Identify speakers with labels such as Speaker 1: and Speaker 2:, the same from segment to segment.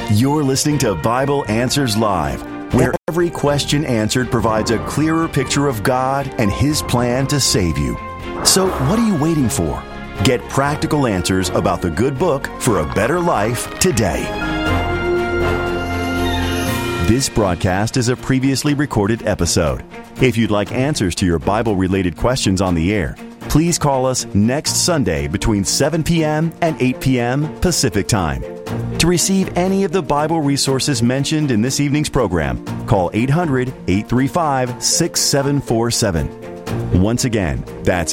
Speaker 1: You're listening to Bible Answers Live, where every question answered provides a clearer picture of God and His plan to save you. So what are you waiting for? Get practical answers about the good book for a better life today. This broadcast is a previously recorded episode. If you'd like answers to your Bible-related questions on the air, please call us next Sunday between 7 p.m. and 8 p.m. Pacific Time. To receive any of the Bible resources mentioned in this evening's program, call 800-835-6747. Once again, that's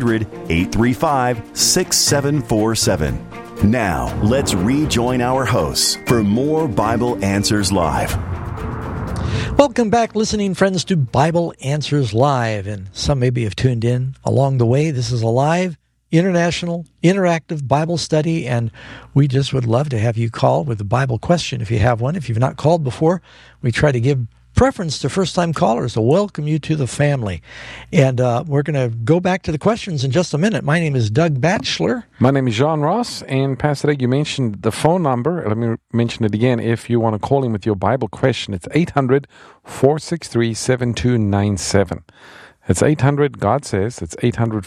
Speaker 1: 800-835-6747. Now, let's rejoin our hosts for more Bible Answers Live.
Speaker 2: Welcome back, listening friends, to Bible Answers Live. And some maybe have tuned in along the way. This is a live, international, interactive Bible study, and we just would love to have you call with a Bible question if you have one. If you've not called before, we try to give preference to first-time callers to welcome you to the family. And we're going to go back to the questions in just a minute. My name is Doug Batchelor.
Speaker 3: My name is John Ross. And Pastor Doug, you mentioned the phone number. Let me mention it again. If you want to call in with your Bible question, it's 800-463-7297. It's 800, God says, it's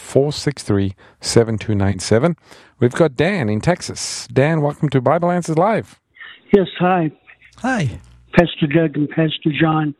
Speaker 3: 800-463-7297. We've got Dan in Texas. Dan, welcome to Bible Answers Live.
Speaker 4: Yes, hi.
Speaker 2: Hi.
Speaker 4: Pastor Doug and Pastor John,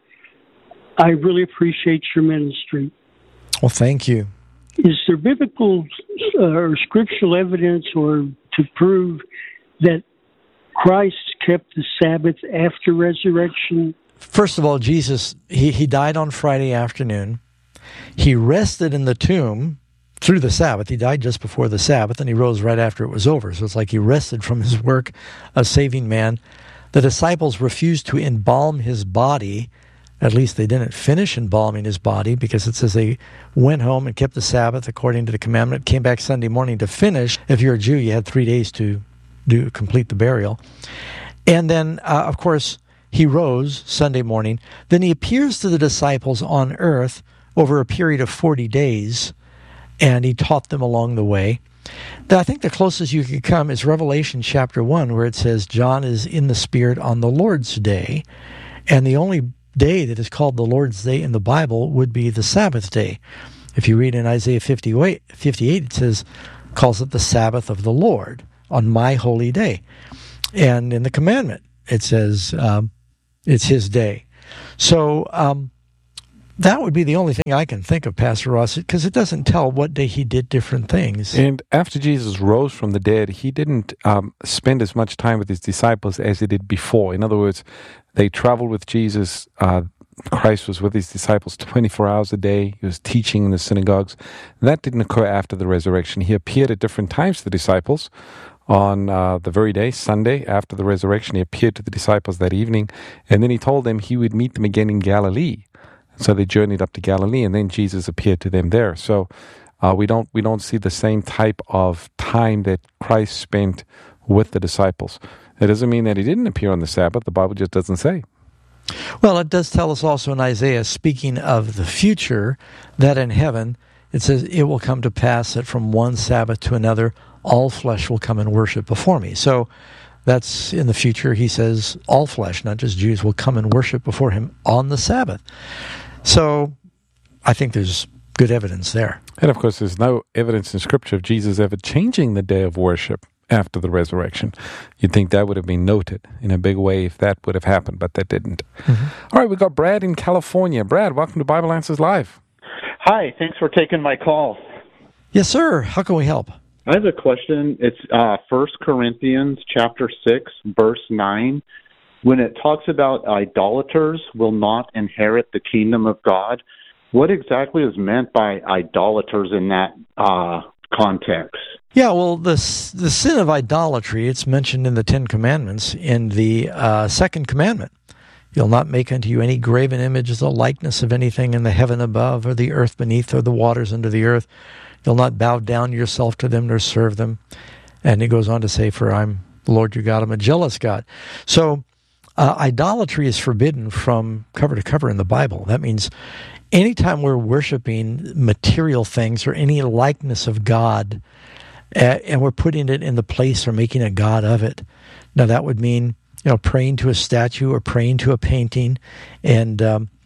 Speaker 4: I really appreciate your ministry.
Speaker 2: Well, thank you.
Speaker 4: Is there biblical or scriptural evidence or to prove that Christ kept the Sabbath after resurrection?
Speaker 2: First of all, Jesus, he died on Friday afternoon. He rested in the tomb through the Sabbath. He died just before the Sabbath, and he rose right after it was over. So it's like he rested from his work of saving man. The disciples refused to embalm his body. At least they didn't finish embalming his body, because it says they went home and kept the Sabbath according to the commandment, came back Sunday morning to finish. If you're a Jew, you had 3 days to complete the burial. And then, of course, he rose Sunday morning. Then he appears to the disciples on earth over a period of 40 days, and he taught them along the way. I think the closest you could come is Revelation chapter 1, where it says John is in the Spirit on the Lord's Day. And the only day that is called the Lord's Day in the Bible would be the Sabbath day. If you read in Isaiah 58, it says, calls it the Sabbath of the Lord on my holy day. And in the commandment, it says it's his day. So that would be the only thing I can think of, Pastor Ross, because it doesn't tell what day he did different things.
Speaker 3: And after Jesus rose from the dead, he didn't spend as much time with his disciples as he did before. In other words, they traveled with Jesus. Christ was with his disciples 24 hours a day. He was teaching in the synagogues. That didn't occur after the resurrection. He appeared at different times to the disciples. On the very day, Sunday, after the resurrection, he appeared to the disciples that evening, and then he told them he would meet them again in Galilee. So they journeyed up to Galilee, and then Jesus appeared to them there. So we don't see the same type of time that Christ spent with the disciples. It doesn't mean that he didn't appear on the Sabbath. The Bible just doesn't say.
Speaker 2: Well, it does tell us also in Isaiah, speaking of the future, that in heaven, it says, it will come to pass that from one Sabbath to another, all flesh will come and worship before me. So that's in the future. He says all flesh, not just Jews, will come and worship before him on the Sabbath. So I think there's good evidence there.
Speaker 3: And of course, there's no evidence in Scripture of Jesus ever changing the day of worship after the resurrection. You'd think that would have been noted in a big way if that would have happened, but that didn't. Mm-hmm. All right, we've got Brad in California. Brad, welcome to Bible Answers Live.
Speaker 5: Hi, thanks for taking my call.
Speaker 2: Yes, sir. How can we help?
Speaker 5: I have a question. It's 1 Corinthians chapter 6, verse 9. When it talks about idolaters will not inherit the kingdom of God, what exactly is meant by idolaters in that context?
Speaker 2: Yeah, well, the sin of idolatry, it's mentioned in the Ten Commandments in the second commandment. You'll not make unto you any graven image as a likeness of anything in the heaven above or the earth beneath or the waters under the earth. You'll not bow down yourself to them nor serve them. And he goes on to say, for I'm the Lord your God, I'm a jealous God. So idolatry is forbidden from cover to cover in the Bible. That means anytime we're worshiping material things or any likeness of God, and we're putting it in the place or making a god of it. Now that would mean praying to a statue or praying to a painting, and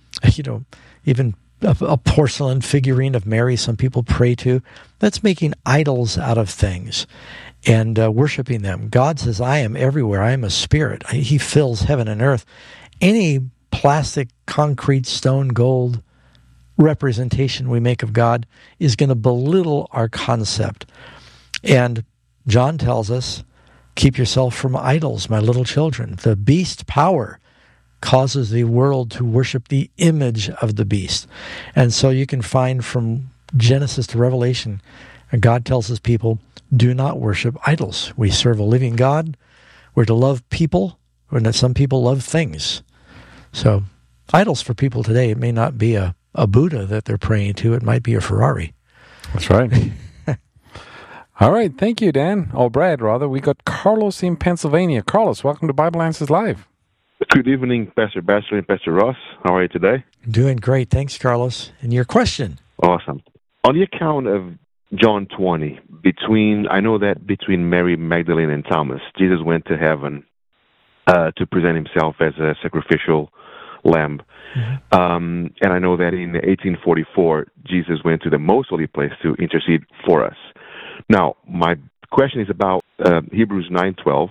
Speaker 2: even a porcelain figurine of Mary some people pray to. That's making idols out of things and worshiping them. God says, I am everywhere. I am a spirit. He fills heaven and earth. Any plastic, concrete, stone, gold representation we make of God is going to belittle our concept. And John tells us, keep yourself from idols, my little children. The beast power causes the world to worship the image of the beast. And so you can find from Genesis to Revelation, God tells his people, do not worship idols. We serve a living God. We're to love people, and some people love things. So idols for people today, it may not be a Buddha that they're praying to. It might be a Ferrari.
Speaker 3: That's right. All right. Thank you, Dan. Or Brad, rather. We got Carlos in Pennsylvania. Carlos, welcome to Bible Answers Live.
Speaker 6: Good evening, Pastor Batchelor and Pastor Ross. How are you today?
Speaker 2: Doing great. Thanks, Carlos. And your question?
Speaker 6: Awesome. On the account of John 20, I know that between Mary Magdalene and Thomas, Jesus went to heaven to present himself as a sacrificial lamb. Mm-hmm. And I know that in 1844, Jesus went to the most holy place to intercede for us. Now, my question is about Hebrews 9:12.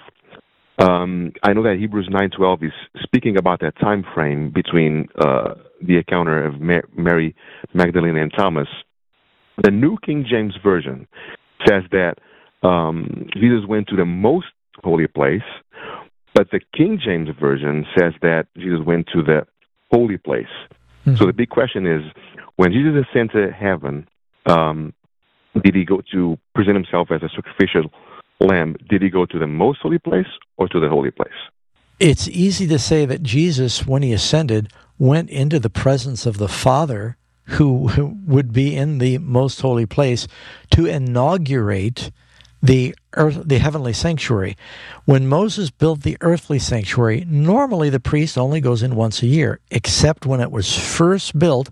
Speaker 6: I know that Hebrews 9:12 is speaking about that time frame between the encounter of Mary Magdalene and Thomas. The New King James Version says that Jesus went to the most holy place, but the King James Version says that Jesus went to the holy place. Mm-hmm. So the big question is, when Jesus ascended to heaven, did he go to present himself as a sacrificial lamb? Did he go to the most holy place or to the holy place?
Speaker 2: It's easy to say that Jesus, when he ascended, went into the presence of the Father, who would be in the most holy place, to inaugurate the heavenly sanctuary. When Moses built the earthly sanctuary, normally the priest only goes in once a year, except when it was first built,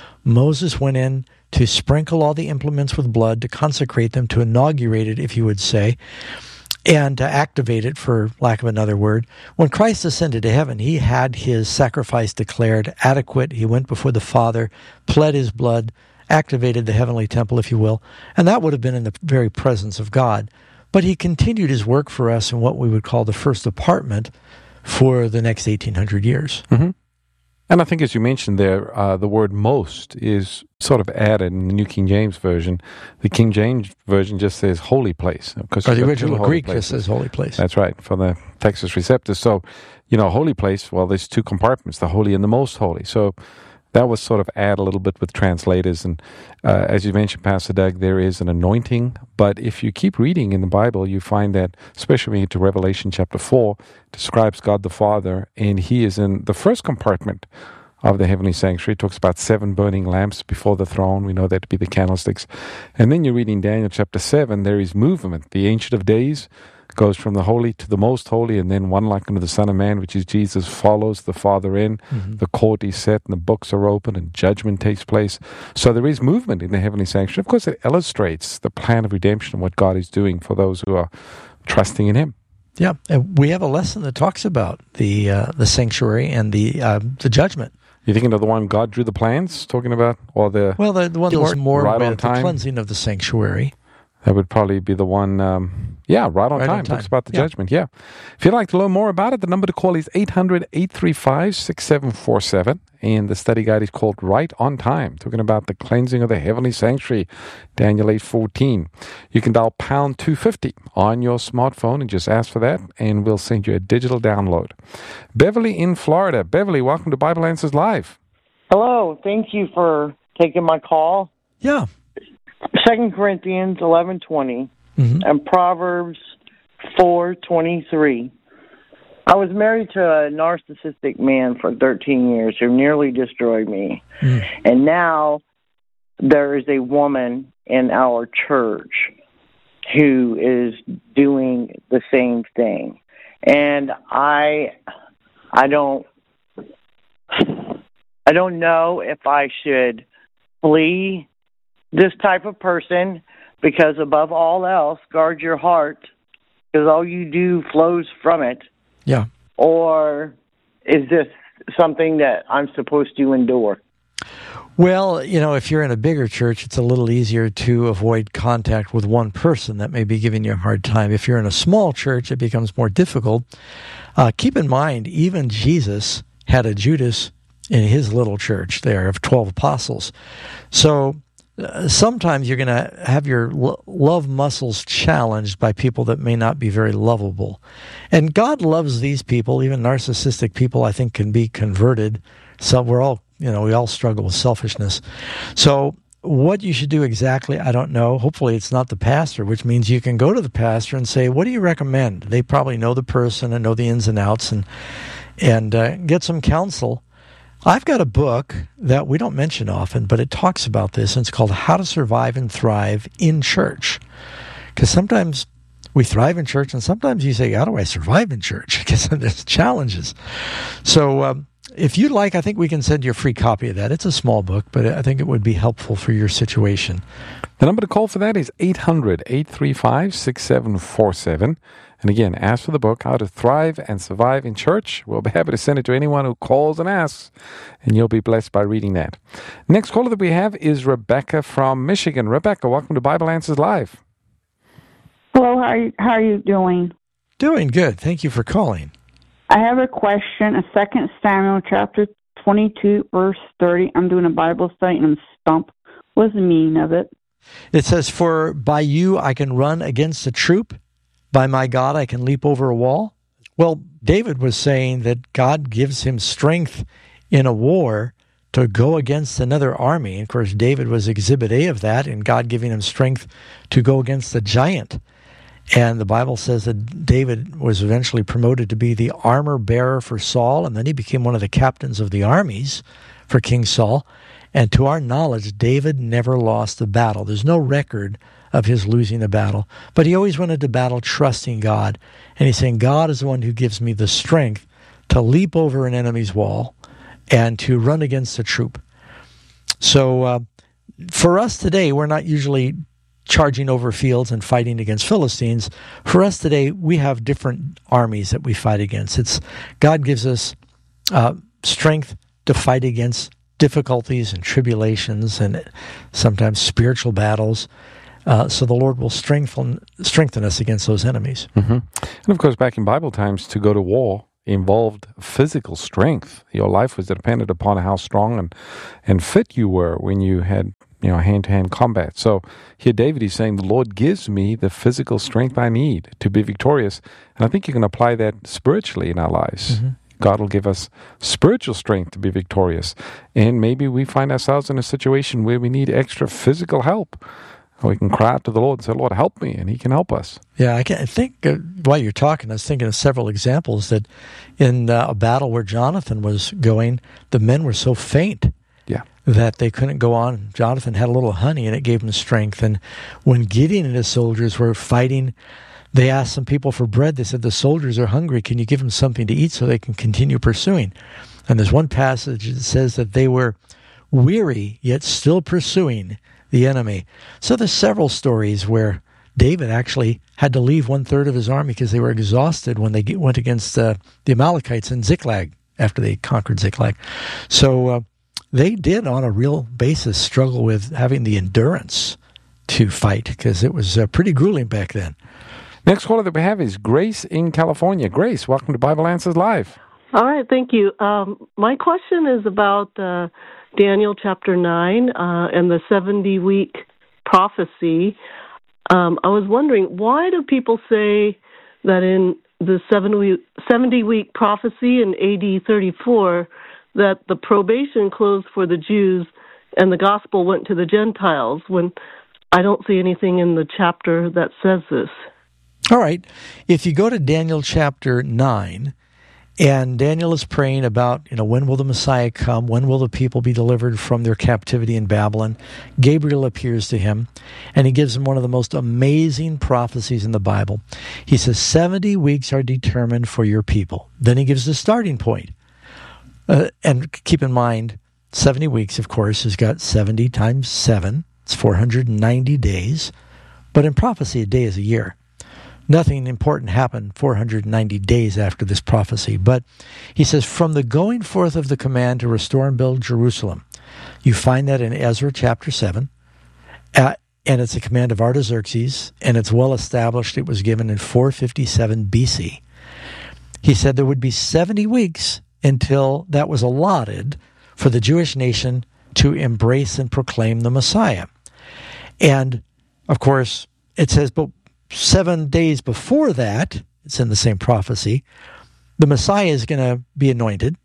Speaker 2: Moses went in to sprinkle all the implements with blood, to consecrate them, to inaugurate it, if you would say, and to activate it, for lack of another word. When Christ ascended to heaven, he had his sacrifice declared adequate. He went before the Father, pled his blood, activated the heavenly temple, if you will, and that would have been in the very presence of God. But he continued his work for us in what we would call the first apartment for the next 1,800 years.
Speaker 3: Mm-hmm. And I think, as you mentioned there, the word most is sort of added in the New King James Version. The King James Version just says holy place.
Speaker 2: Or the original Greek just says holy place.
Speaker 3: That's right, for the Textus Receptus. So, holy place, well, there's two compartments, the holy and the most holy. So that was sort of add a little bit with translators. And as you mentioned, Pastor Doug, there is an anointing. But if you keep reading in the Bible, you find that, especially when you get to Revelation chapter 4, describes God the Father, and he is in the first compartment of the heavenly sanctuary. It talks about 7 burning lamps before the throne. We know that to be the candlesticks. And then you read in Daniel chapter 7, there is movement. The Ancient of Days goes from the holy to the most holy, and then one like unto the Son of Man, which is Jesus, follows the Father in. Mm-hmm. The court is set, and the books are open, and judgment takes place. So there is movement in the heavenly sanctuary. Of course, it illustrates the plan of redemption and what God is doing for those who are trusting in him.
Speaker 2: Yeah, and we have a lesson that talks about the sanctuary and the judgment.
Speaker 3: You're thinking of the one God drew the plans, talking about, or the
Speaker 2: one that deals more
Speaker 3: right
Speaker 2: with the cleansing of the sanctuary.
Speaker 3: That would probably be the one, right on time. Talks about the judgment, yeah. If you'd like to learn more about it, the number to call is 800-835-6747, and the study guide is called Right on Time, talking about the cleansing of the heavenly sanctuary, Daniel 8:14. You can dial pound 250 on your smartphone and just ask for that, and we'll send you a digital download. Beverly in Florida. Beverly, welcome to Bible Answers Live.
Speaker 7: Hello. Thank you for taking my call.
Speaker 2: Yeah.
Speaker 7: 2 Corinthians 11:20 and Proverbs 4:23. I was married to a narcissistic man for 13 years who nearly destroyed me. And now there is a woman in our church who is doing the same thing. And I don't know if I should flee this type of person, because above all else, guard your heart, because all you do flows from it.
Speaker 2: Yeah.
Speaker 7: or is this something that I'm supposed to endure?
Speaker 2: Well, if you're in a bigger church, it's a little easier to avoid contact with one person that may be giving you a hard time. If you're in a small church, it becomes more difficult. Keep in mind, even Jesus had a Judas in his little church there of 12 apostles. So sometimes you're going to have your love muscles challenged by people that may not be very lovable. And God loves these people. Even narcissistic people, I think, can be converted. So we all struggle with selfishness. So what you should do exactly, I don't know. Hopefully it's not the pastor, which means you can go to the pastor and say, what do you recommend? They probably know the person and know the ins and outs and get some counsel. I've got a book that we don't mention often, but it talks about this, and it's called How to Survive and Thrive in Church. Because sometimes we thrive in church, and sometimes you say, how do I survive in church? Because there's challenges. So if you'd like, I think we can send you a free copy of that. It's a small book, but I think it would be helpful for your situation.
Speaker 3: The number to call for that is 800-835-6747. And again, ask for the book, How to Thrive and Survive in Church. We'll be happy to send it to anyone who calls and asks, and you'll be blessed by reading that. Next caller that we have is Rebecca from Michigan. Rebecca, welcome to Bible Answers Live.
Speaker 8: Hello, how are you doing?
Speaker 2: Doing good. Thank you for calling.
Speaker 8: I have a question. 2 Samuel chapter 22, verse 30. I'm doing a Bible study and I'm stumped. What's the meaning of it?
Speaker 2: It says, for by you I can run against a troop. By my God I can leap over a wall. Well, David was saying that God gives him strength in a war to go against another army. And of course, David was exhibit A of that, and God giving him strength to go against a giant. And the Bible says that David was eventually promoted to be the armor bearer for Saul, and then he became one of the captains of the armies for King Saul. And to our knowledge, David never lost a battle. There's no record of his losing a battle. But he always went into battle trusting God. And he's saying, God is the one who gives me the strength to leap over an enemy's wall and to run against a troop. So for us today, we're not usually charging over fields and fighting against Philistines. For us today, we have different armies that we fight against. God gives us strength to fight against difficulties and tribulations and sometimes spiritual battles. So the Lord will strengthen us against those enemies.
Speaker 3: Mm-hmm. And of course, back in Bible times, to go to war involved physical strength. Your life was dependent upon how strong and fit you were when you had hand-to-hand combat. So here David is saying, the Lord gives me the physical strength I need to be victorious. And I think you can apply that spiritually in our lives. Mm-hmm. God will give us spiritual strength to be victorious. And maybe we find ourselves in a situation where we need extra physical help. We can cry out to the Lord and say, Lord, help me, and He can help us.
Speaker 2: Yeah, I think while you're talking, I was thinking of several examples that in a battle where Jonathan was going, the men were so faint that they couldn't go on. Jonathan had a little honey, and it gave him strength. And when Gideon and his soldiers were fighting, they asked some people for bread. They said, the soldiers are hungry. Can you give them something to eat so they can continue pursuing? And there's one passage that says that they were weary, yet still pursuing the enemy. So there's several stories where David actually had to leave 1/3 of his army because they were exhausted when they went against the Amalekites in Ziklag after they conquered Ziklag. So they did, on a real basis, struggle with having the endurance to fight because it was pretty grueling back then.
Speaker 3: Next caller that we have is Grace in California. Grace, welcome to Bible Answers Live.
Speaker 9: All right, thank you. My question is about Daniel chapter 9 and the 70-week prophecy. I was wondering, why do people say that in the 70-week prophecy in AD 34 that the probation closed for the Jews and the gospel went to the Gentiles, when I don't see anything in the chapter that says this?
Speaker 2: All right. If you go to Daniel chapter 9, and Daniel is praying about, when will the Messiah come? When will the people be delivered from their captivity in Babylon? Gabriel appears to him, and he gives him one of the most amazing prophecies in the Bible. He says, 70 weeks are determined for your people. Then he gives the starting point. And keep in mind, 70 weeks, of course, has got 70 times 7. It's 490 days. But in prophecy, a day is a year. Nothing important happened 490 days after this prophecy. But he says, from the going forth of the command to restore and build Jerusalem, you find that in Ezra chapter 7, and it's a command of Artaxerxes, and it's well established. It was given in 457 BC. He said there would be 70 weeks until that was allotted for the Jewish nation to embrace and proclaim the Messiah. And, of course, it says, but 7 days before that, it's in the same prophecy, the Messiah is going to be anointed.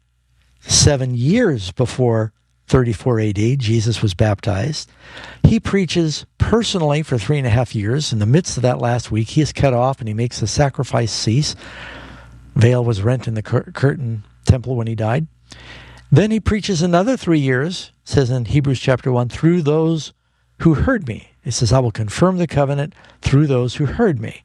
Speaker 2: 7 years before 34 AD, Jesus was baptized. He preaches personally for 3.5 years. In the midst of that last week, he is cut off and he makes the sacrifice cease. Veil was rent in the curtain temple when he died. Then he preaches another 3 years, says in Hebrews chapter 1, through those who heard me. He says, I will confirm the covenant through those who heard me.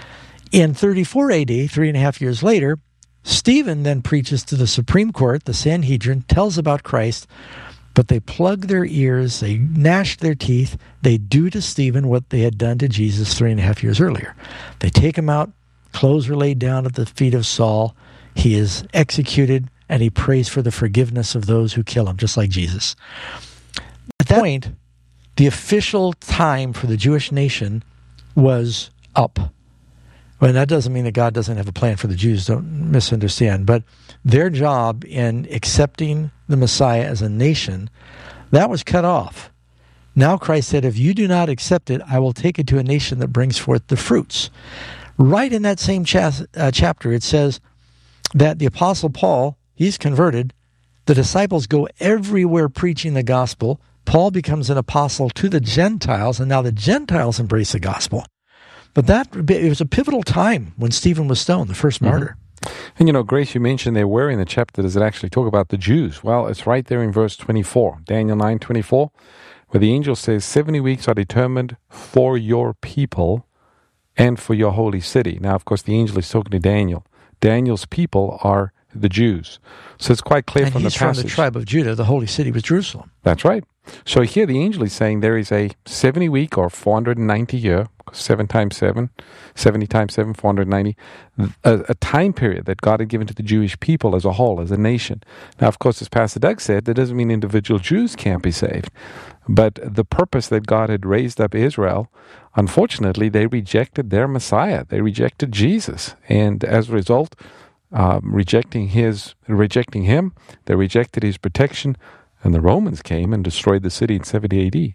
Speaker 2: In 34 AD, 3.5 years later, Stephen then preaches to the Supreme Court, the Sanhedrin, tells about Christ, but they plug their ears, they gnash their teeth, they do to Stephen what they had done to Jesus 3.5 years earlier. They take him out, clothes are laid down at the feet of Saul, he is executed, and he prays for the forgiveness of those who kill him, just like Jesus. At that point, the official time for the Jewish nation was up. Well, that doesn't mean that God doesn't have a plan for the Jews, don't misunderstand. But their job in accepting the Messiah as a nation, that was cut off. Now Christ said, if you do not accept it, I will take it to a nation that brings forth the fruits. Right in that same chapter, it says that the Apostle Paul, he's converted. The disciples go everywhere preaching the gospel. Paul becomes an apostle to the Gentiles, and now the Gentiles embrace the gospel. But it was a pivotal time when Stephen was stoned, the first martyr.
Speaker 3: And Grace, you mentioned there were in the chapter, does it actually talk about the Jews? Well, it's right there in verse 24, Daniel 9:24, where the angel says, 70 weeks are determined for your people and for your holy city. Now, of course, the angel is talking to Daniel. Daniel's people are the Jews. So it's quite clear from the passage. And he's
Speaker 2: from the tribe of Judah. The holy city was Jerusalem.
Speaker 3: That's right. So here the angel is saying there is a 70-week or 490 year, 7 times 7, 70 times 7, 490, a time period that God had given to the Jewish people as a whole, as a nation. Now, of course, as Pastor Doug said, that doesn't mean individual Jews can't be saved. But the purpose that God had raised up Israel, unfortunately, they rejected their Messiah. They rejected Jesus. And as a result, rejecting him, they rejected his protection, and the Romans came and destroyed the city in 70 AD.